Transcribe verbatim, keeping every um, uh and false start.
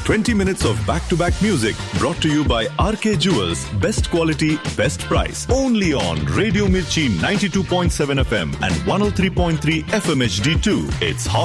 twenty minutes of back-to-back music brought to you by R K Jewels. Best quality, best price. Only on Radio Mirchi ninety-two point seven F M and one oh three point three F M H D two. It's hot